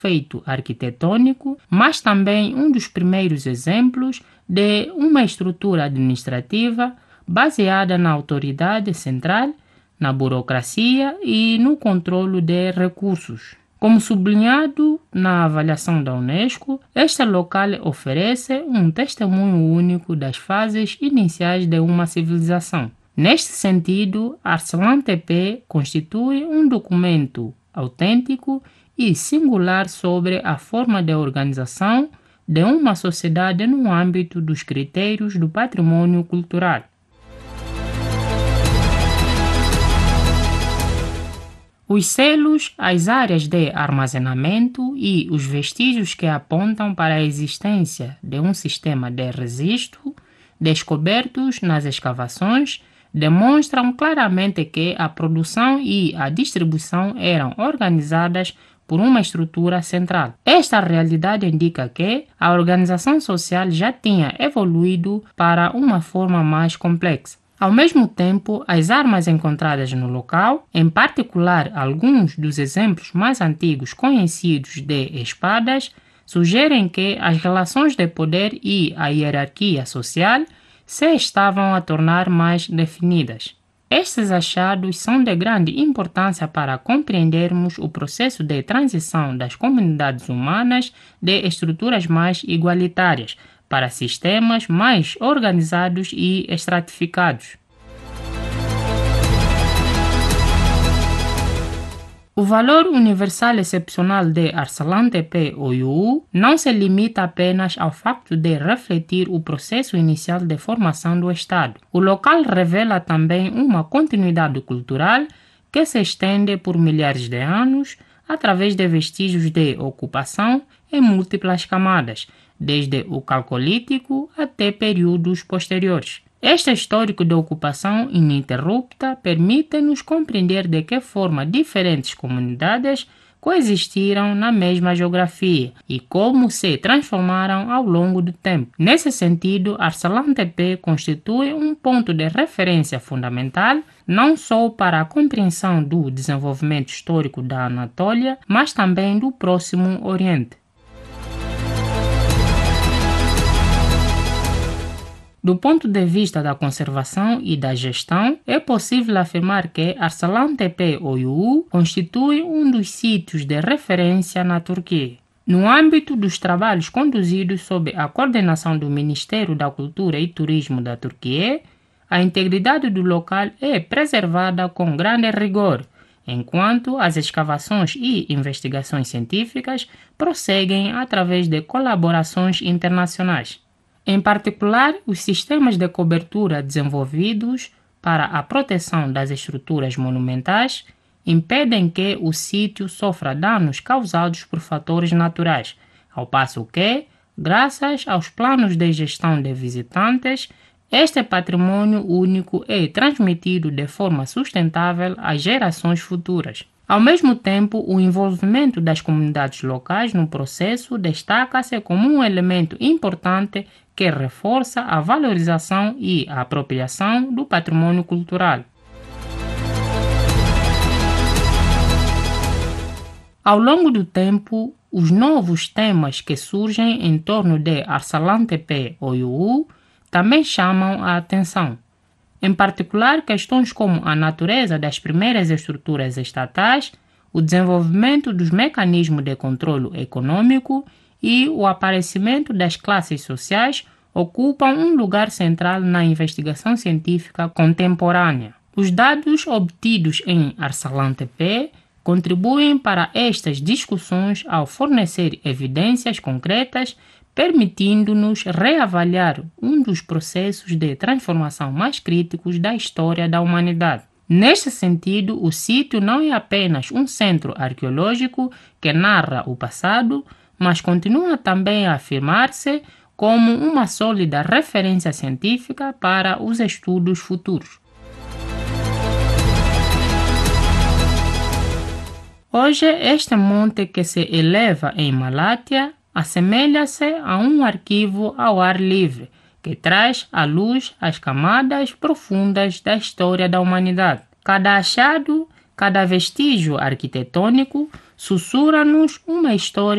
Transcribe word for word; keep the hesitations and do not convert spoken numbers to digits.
feito arquitetônico, mas também um dos primeiros exemplos de uma estrutura administrativa baseada na autoridade central, na burocracia e no controle de recursos. Como sublinhado na avaliação da Unesco, este local oferece um testemunho único das fases iniciais de uma civilização. Neste sentido, Arslan-Tepe constitui um documento autêntico e singular sobre a forma de organização de uma sociedade no âmbito dos critérios do patrimônio cultural. Os selos, as áreas de armazenamento e os vestígios que apontam para a existência de um sistema de registro descobertos nas escavações demonstram claramente que a produção e a distribuição eram organizadas por uma estrutura central. Esta realidade indica que a organização social já tinha evoluído para uma forma mais complexa. Ao mesmo tempo, as armas encontradas no local, em particular alguns dos exemplos mais antigos conhecidos de espadas, sugerem que as relações de poder e a hierarquia social se estavam a tornar mais definidas. Estes achados são de grande importância para compreendermos o processo de transição das comunidades humanas de estruturas mais igualitárias para sistemas mais organizados e estratificados. O valor universal excepcional de Arslan-Tepe Oyu não se limita apenas ao facto de refletir o processo inicial de formação do Estado. O local revela também uma continuidade cultural que se estende por milhares de anos através de vestígios de ocupação em múltiplas camadas, desde o Calcolítico até períodos posteriores. Este histórico de ocupação ininterrupta permite-nos compreender de que forma diferentes comunidades coexistiram na mesma geografia e como se transformaram ao longo do tempo. Nesse sentido, Arslan-Tepe constitui um ponto de referência fundamental não só para a compreensão do desenvolvimento histórico da Anatólia, mas também do Próximo Oriente. Do ponto de vista da conservação e da gestão, é possível afirmar que Arslan-Tepe Oyu constitui um dos sítios de referência na Turquia. No âmbito dos trabalhos conduzidos sob a coordenação do Ministério da Cultura e Turismo da Turquia, a integridade do local é preservada com grande rigor, enquanto as escavações e investigações científicas prosseguem através de colaborações internacionais. Em particular, os sistemas de cobertura desenvolvidos para a proteção das estruturas monumentais impedem que o sítio sofra danos causados por fatores naturais, ao passo que, graças aos planos de gestão de visitantes, este patrimônio único é transmitido de forma sustentável às gerações futuras. Ao mesmo tempo, o envolvimento das comunidades locais no processo destaca-se como um elemento importante que reforça a valorização e a apropriação do patrimônio cultural. Ao longo do tempo, os novos temas que surgem em torno de Arslan-Tepe Oyu também chamam a atenção. Em particular, questões como a natureza das primeiras estruturas estatais, o desenvolvimento dos mecanismos de controle econômico e o aparecimento das classes sociais ocupam um lugar central na investigação científica contemporânea. Os dados obtidos em Arslan-Tepe contribuem para estas discussões ao fornecer evidências concretas, permitindo-nos reavaliar um dos processos de transformação mais críticos da história da humanidade. Neste sentido, o sítio não é apenas um centro arqueológico que narra o passado, mas continua também a afirmar-se como uma sólida referência científica para os estudos futuros. Hoje, este monte que se eleva em Malátia assemelha-se a um arquivo ao ar livre, que traz à luz as camadas profundas da história da humanidade. Cada achado, cada vestígio arquitetônico sussurra-nos uma história